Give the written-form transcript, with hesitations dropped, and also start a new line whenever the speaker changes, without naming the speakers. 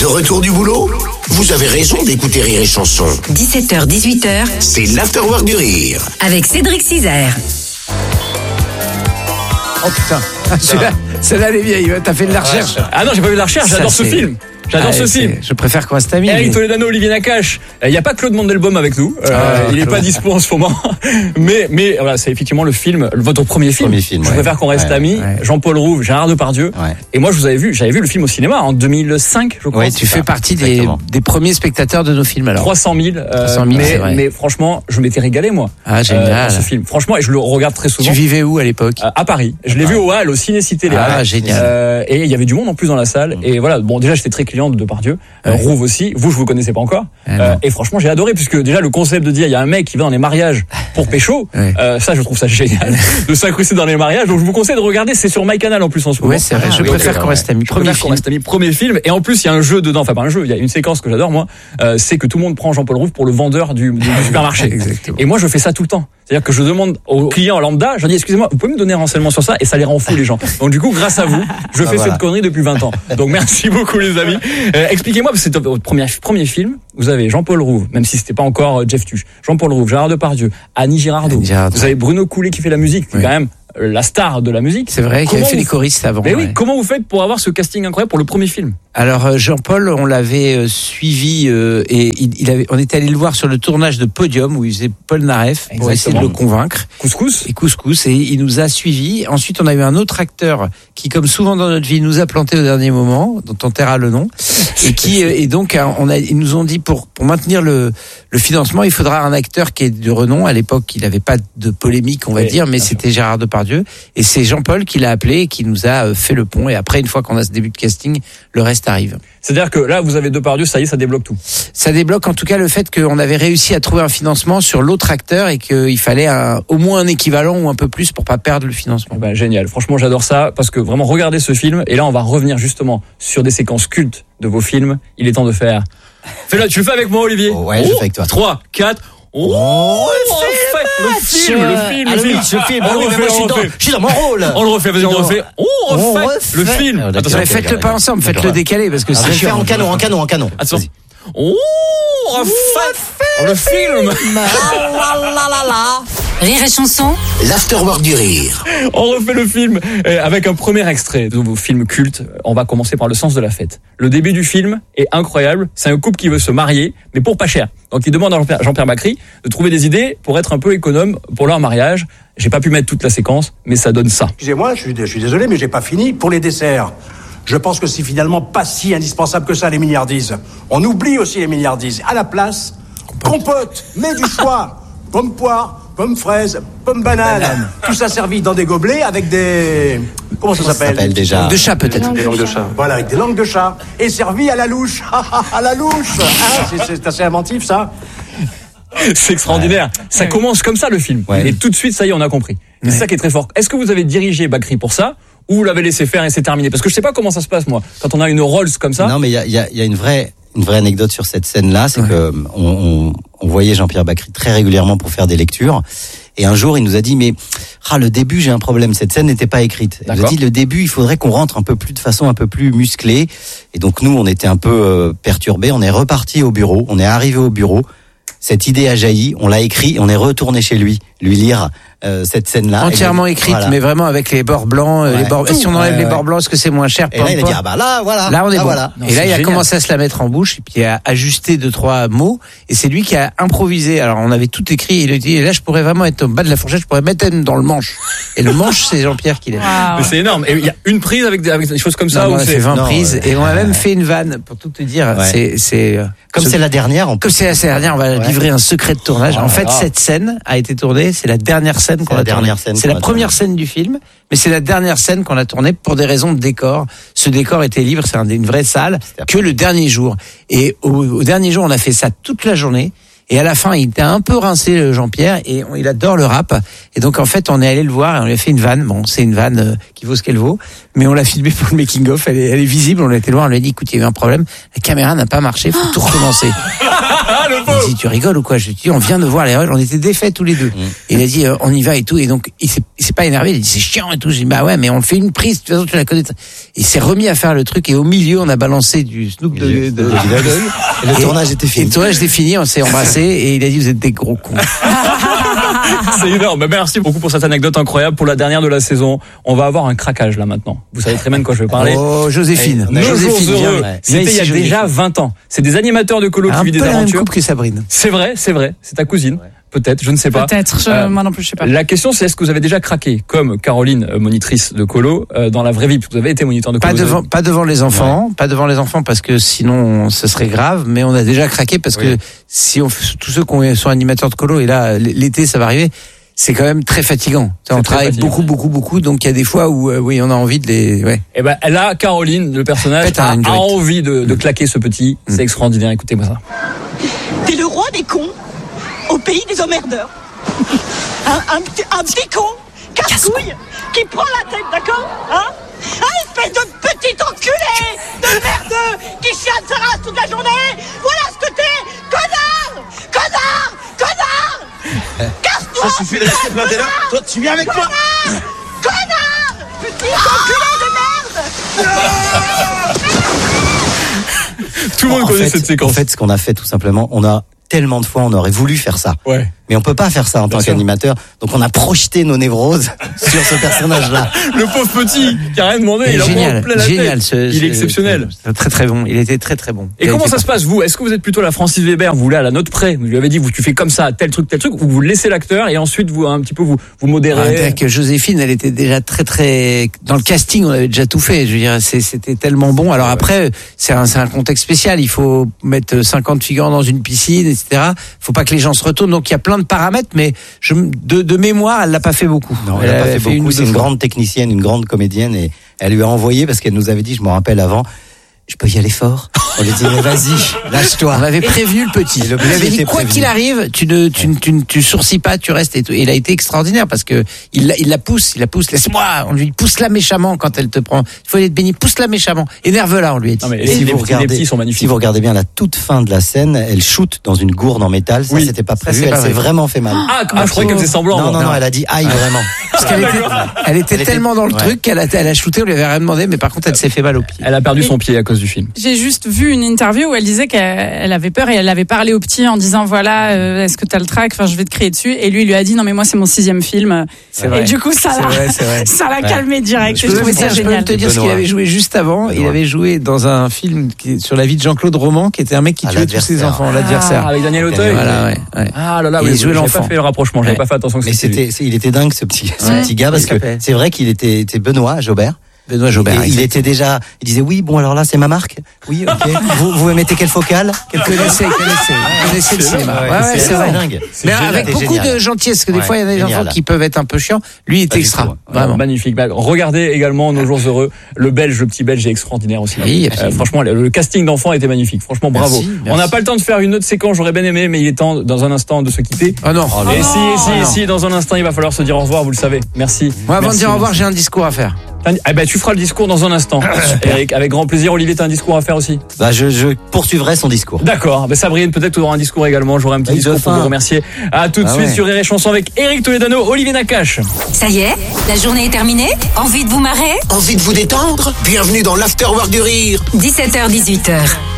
De retour du boulot? Vous avez raison d'écouter Rire et Chanson.
17h, 18h.
C'est l'Afterwork du Rire.
Avec Cédric Cizer.
Oh putain, celle-là elle est vieille, t'as fait de la recherche.
Ah non, j'ai pas fait de la recherche, j'adore ce film. J'adore ce film.
Je préfère qu'on reste amis.
Eric Toledano, Olivier Nakache. Il n'y a pas Claude Mandelbaum avec nous. Il est pas dispo en ce moment. Mais voilà, c'est effectivement le film, votre premier film. Je préfère qu'on reste amis. Jean-Paul Rouve, Gérard Depardieu. Et moi, j'avais vu le film au cinéma en 200005, je crois.
Oui, tu fais partie des premiers spectateurs de nos films alors.
300 000. Mais franchement, je m'étais régalé moi.
Ah génial.
Dans ce film. Franchement, et je le regarde très souvent.
Tu vivais où à l'époque?
À Paris. Je l'ai vu au Hall, au Ciné-Cité Les Halles.
Ah génial.
Et il y avait du monde en plus dans la salle. Et voilà, bon déjà j'étais très client de Depardieu. Rouve aussi. Vous, je vous connaissais pas encore. Et franchement, j'ai adoré puisque déjà le concept de dire il y a un mec qui va dans les mariages pour pécho, ça je trouve ça génial de s'incruster dans les mariages. Donc je vous conseille de regarder. C'est sur MyCanal en plus en ce moment.
Ouais, c'est vrai. Je préfère qu'on reste amis.
Premier film. Et en plus, il y a un jeu dedans. Enfin, pas un jeu. Il y a une séquence que j'adore moi. C'est que tout le monde prend Jean-Paul Rouve pour le vendeur du supermarché.
Exactement.
Et moi, je fais ça tout le temps. C'est-à-dire que je demande aux clients lambda, je leur dis excusez-moi, vous pouvez me donner un renseignement sur ça, et ça les rend fous les gens. Donc du coup, grâce à vous, je fais cette connerie depuis 20 ans. Donc merci beaucoup les amis. Expliquez-moi, parce que c'est votre premier film, vous avez Jean-Paul Rouve, même si c'était pas encore Jeff Tuche, Jean-Paul Rouve, Gérard Depardieu, Annie Girardot. Vous avez Bruno Coulet qui fait la musique, qui est quand même la star de la musique.
C'est vrai, qui avait fait les choristes avant.
Mais oui, comment vous faites pour avoir ce casting incroyable pour le premier film?
Alors Jean-Paul, on l'avait suivi et on était allé le voir sur le tournage de Podium où il faisait Paul Naref pour essayer de le convaincre. Couscous, et il nous a suivis. Ensuite, on a eu un autre acteur qui, comme souvent dans notre vie, nous a planté au dernier moment, dont on taira le nom, et donc ils nous ont dit pour maintenir le financement, il faudra un acteur qui est de renom. À l'époque, il n'avait pas de polémique, on va dire, mais c'était Gérard Depardieu, et c'est Jean-Paul qui l'a appelé et qui nous a fait le pont. Et après, une fois qu'on a ce début de casting, le reste arrive.
C'est-à-dire que là, vous avez Depardieu, ça y est, ça débloque tout.
Ça débloque en tout cas le fait qu'on avait réussi à trouver un financement sur l'autre acteur et qu'il fallait au moins un équivalent ou un peu plus pour pas perdre le financement.
Génial. Franchement, j'adore ça parce que vraiment, regardez ce film. Et là, on va revenir justement sur des séquences cultes de vos films. Il est temps de faire. Fais-le, tu le fais avec moi, Olivier?
Ouais, je fais avec toi.
3, 4. Le film.
Je suis dans mon rôle.
On le refait, vas-y, on refait. On refait le film.
Attention, faites-le pas ensemble, faites-le décalé parce que c'est
chiant. En canon.
Attention. On refait le film.
Rire et Chanson.
L'Afterwork du Rire.
On refait le film avec un premier extrait de vos films cultes. On va commencer par Le Sens de la fête. Le début du film est incroyable. C'est un couple qui veut se marier, mais pour pas cher. Donc il demande à Jean-Pierre Bacri de trouver des idées pour être un peu économe pour leur mariage. J'ai pas pu mettre toute la séquence, mais ça donne ça.
Excusez-moi, je suis désolé, mais j'ai pas fini. Pour les desserts, je pense que c'est finalement pas si indispensable que ça, les milliardises. On oublie aussi les milliardises. À la place, compote, mets du choix. Pomme poire, pomme fraise, pomme banane. Tout ça servi dans des gobelets avec des... Comment ça s'appelle
déjà?
Langue de chat peut-être.
Des langues de chat. Voilà, avec des langues de chat. Et servi à la louche. À la louche. C'est assez inventif, ça.
C'est extraordinaire. Ça commence comme ça, le film. Et tout de suite, ça y est, on a compris. C'est ça qui est très fort. Est-ce que vous avez dirigé Bacri pour ça? Ou vous l'avez laissé faire et c'est terminé? Parce que je sais pas comment ça se passe, moi. Quand on a une Rolls comme ça.
Non, mais il y a une vraie anecdote sur cette scène-là, c'est que on voyait Jean-Pierre Bacri très régulièrement pour faire des lectures. Et un jour, il nous a dit, mais le début, j'ai un problème. Cette scène n'était pas écrite. Il nous a dit, le début, il faudrait qu'on rentre de façon un peu plus musclée. Et donc nous, on était un peu perturbés. On est reparti au bureau. On est arrivé au bureau. Cette idée a jailli. On l'a écrit. On est retourné chez lui lire cette scène-là.
Entièrement écrite, mais vraiment avec les bords blancs. Si on enlève les bords blancs, est-ce que c'est moins cher?
Et là, il a dit, là, voilà.
Là, on est bon.
Voilà.
Et là, il a commencé à se la mettre en bouche, et puis il a ajusté 2-3 mots, et c'est lui qui a improvisé. Alors, on avait tout écrit, il a dit, là, je pourrais vraiment être au bas de la fourchette, je pourrais mettre dans le manche. Et le manche, c'est Jean-Pierre qui l'a fait.
Mais c'est énorme. Et il y a une prise avec des choses comme ça?
On a fait 20 prises, et on a même fait une vanne, pour tout te dire.
Comme c'est la dernière,
comme c'est la dernière, on va livrer un secret de tournage. En fait, cette scène a été tournée, c'est la dernière scène qu'on a tournée. C'est la première scène du film, mais c'est la dernière scène qu'on a tournée pour des raisons de décor. Ce décor était libre, c'est une vraie salle, que le dernier jour. Et au dernier jour, on a fait ça toute la journée. Et à la fin, il était un peu rincé, Jean-Pierre, et il adore le rap. Et donc, en fait, on est allé le voir et on lui a fait une vanne. Bon, c'est une vanne qui vaut ce qu'elle vaut. mais on l'a filmé pour le making of. Elle est visible. On l'a été loin. On lui a dit, écoute, il y a eu un problème. La caméra n'a pas marché. Faut tout recommencer. Il m'a dit, tu rigoles ou quoi? Je lui ai dit, on vient de voir les règles. On était défaits tous les deux. Et il a dit, on y va et tout. Et donc, il s'est pas énervé. Il a dit, c'est chiant et tout. J'ai dit, bah ouais, mais on fait une prise. De toute façon, tu la connais. Et il s'est remis à faire le truc. Et au milieu, on a balancé du Snoop de
Et le tournage était fini.
Et le tournage était fini. On s'est embrassé. Et il a dit, vous êtes des gros cons.
C'est énorme. Merci beaucoup pour cette anecdote incroyable. Pour la dernière de la saison, on va avoir un craquage là maintenant. Vous savez très bien de quoi je vais parler.
Oh, Joséphine.
Nos jours heureux. C'était il y a
Joséphine.
déjà 20 ans. C'est des animateurs de colo qui vivent des
Un peu la même
aventures.
coupe que Sabrine.
C'est vrai. C'est ta cousine. Peut-être, je ne sais pas.
Peut-être, moi non plus, je sais pas.
La question, c'est est-ce que vous avez déjà craqué, comme Caroline, monitrice de colo, dans la vraie vie, parce que vous avez été moniteur de colo.
Pas devant les enfants, pas devant les enfants parce que sinon ce serait grave, mais on a déjà craqué parce que si tous ceux qui sont animateurs de colo, et là l'été ça va arriver, c'est quand même très fatigant. On travaille beaucoup, donc il y a des fois où oui, on a envie de les. Ouais.
Et ben là, Caroline, le personnage, a envie de claquer ce petit. C'est extraordinaire. Écoutez-moi ça.
T'es le roi des cons au pays des emmerdeurs. Un petit con, casse-couille, qui prend la tête, d'accord, hein? Un espèce de petit enculé de merdeux qui chiale sa race toute la journée. Voilà ce que t'es, connard. Casse-toi.
Ça suffit de rester planté là. Toi, tu viens avec moi.
Connard, petit enculé de merde.
Tout le monde connaît cette séquence.
En fait, ce qu'on a fait tout simplement, on a tellement de fois, on aurait voulu faire ça.
Ouais.
Mais on peut pas faire ça en tant qu'animateur. Donc on a projeté nos névroses sur ce personnage-là.
Le pauvre petit qui a rien demandé, il a
génial,
plein la
génial.
tête. Il est exceptionnel.
Très bon. Il était très bon.
Et comment ça se passe, vous? Est-ce que vous êtes plutôt la Francis Weber, vous là, à la note près? Vous lui avez dit, tu fais comme ça, tel truc, ou vous laissez l'acteur et ensuite vous, un petit peu, vous modérez?
Avec Joséphine, elle était déjà très, dans le casting, on avait déjà tout fait. Je veux dire, c'était tellement bon. Alors après, c'est un contexte spécial. Il faut mettre 50 figurants dans une piscine, etc. Faut pas que les gens se retournent. Donc il y a plein de paramètres, mais de mémoire, elle l'a pas fait beaucoup.
Non, elle a pas fait beaucoup. C'est une grande technicienne, une grande comédienne, et elle lui a envoyé parce qu'elle nous avait dit, je me rappelle avant, je peux y aller fort. On lui dit, mais vas-y, lâche-toi.
On avait prévenu le petit. Il avait dit, quoi qu'il arrive, tu sourcils pas, tu restes et tout. Et il a été extraordinaire parce que il la pousse, laisse-moi. On lui dit, pousse-la méchamment quand elle te prend. Il faut aller te bénir, pousse-la méchamment. Énerve-la, on lui a dit.
Non, mais les petits sont magnifiques.
Si vous regardez bien la toute fin de la scène, elle shoot dans une gourde en métal. Ça, c'était pas prévu. Elle s'est vraiment fait mal.
Je croyais qu'elle faisait semblant.
Non, elle a dit, aïe, vraiment.
Parce qu'elle était tellement dans le truc qu'elle a shooté, on lui avait rien demandé, mais par contre, elle s'est fait mal au pied.
Elle a perdu son pied à cause du film.
J'ai juste vu une interview où elle disait qu'elle avait peur et elle avait parlé au petit en disant voilà, est-ce que t'as le trac, enfin je vais te crier dessus, et lui il lui a dit non mais moi c'est mon 6e film. Et du coup ça l'a calmé direct. Je trouvais ça génial.
Je peux te dire ce qu'il avait joué juste avant. Il avait joué dans un film sur la vie de Jean-Claude Roman, qui était un mec qui tuait tous ses enfants, l'adversaire.
Avec Daniel Auteuil.
Voilà, ouais.
Ah là là,
il jouait l'enfant.
J'ai pas fait le rapprochement, j'avais pas fait attention que
c'était. Mais il était dingue ce petit gars, parce que c'est vrai qu'il était Benoît Jobert. Il disait oui, bon alors là c'est ma marque. Oui, ok. vous mettez quelle focale?
Connaissez le cinéma. Ouais, c'est vrai.
Dingue.
Mais avec beaucoup de gentillesse, parce que des fois il y a des enfants qui peuvent être un peu chiants. Lui il est extra. Vraiment.
Magnifique. Regardez également Nos jours heureux. Le petit belge est extraordinaire aussi.
Oui,
franchement, le casting d'enfants était magnifique. Franchement, bravo. Merci. On n'a pas le temps de faire une autre séquence, j'aurais bien aimé, mais il est temps dans un instant de se quitter.
Ah non.
Et si, dans un instant il va falloir se dire au revoir, vous le savez. Merci.
Moi avant de dire au revoir, j'ai un discours à faire.
Tu feras le discours dans un instant. Avec grand plaisir. Olivier, t'as un discours à faire aussi?
Je poursuivrai son discours.
D'accord. Sabrine, peut-être tu auras un discours également. J'aurai un petit discours pour vous remercier. À tout de suite sur Rire et Chanson avec Éric Toledano, Olivier Nakache.
Ça y est, la journée est terminée. Envie de vous marrer?
Envie de vous détendre? Bienvenue dans l'Afterwork du Rire.
17h-18h.